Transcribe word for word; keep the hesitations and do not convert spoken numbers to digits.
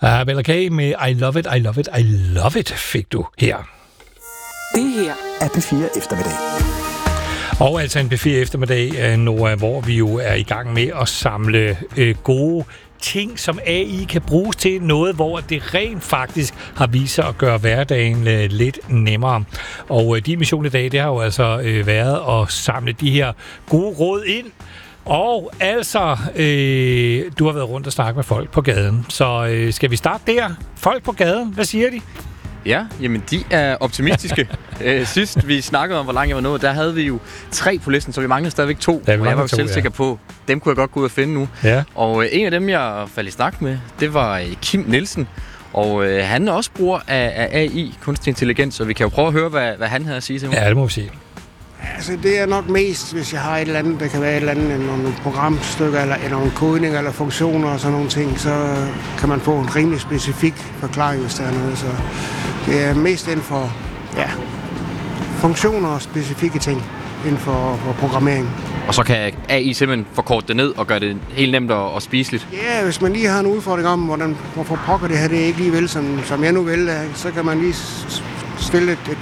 Uh, Bella K med I Love It, I Love It, I Love It fik du her. Det her er P fire Eftermiddag. Og altså en P fire Eftermiddag, Nora, hvor vi jo er i gang med at samle øh, gode ting, som A I kan bruges til noget, hvor det rent faktisk har vist sig at gøre hverdagen øh, lidt nemmere. Og øh, din mission i dag, det har jo altså øh, været at samle de her gode råd ind. Og altså, øh, du har været rundt og snakket med folk på gaden. Så øh, skal vi starte der? Folk på gaden, hvad siger de? Ja, jamen de er optimistiske. Æ, sidst vi snakkede om, hvor langt jeg var nået, der havde vi jo tre på listen, så vi manglede stadigvæk to. Ja, og jeg var jo to, selv ja. sikker på, dem kunne jeg godt gå ud og finde nu. Ja. Og øh, en af dem, jeg faldt i snak med, det var øh, Kim Nielsen. Og øh, han er også bruger af, af A I, kunstig intelligens, så vi kan jo prøve at høre, hvad, hvad han havde at sige til mig. Ja, det må vi sige. Altså, det er nok mest, hvis jeg har et eller andet, der kan være et eller andet, nogle programstykker, eller, eller nogle kodning, eller funktioner og sådan nogle ting, så kan man få en rimelig specifik forklaring, hvis der er noget. Så det er mest inden for, ja, funktioner og specifikke ting inden for, for programmering. Og så kan A I simpelthen forkorte det ned og gøre det helt nemt og, og spiseligt. Ja, hvis man lige har en udfordring om, hvordan, hvorfor pokker det her, det er ikke lige vel, som, som jeg nu vil, så kan man lige stille et, et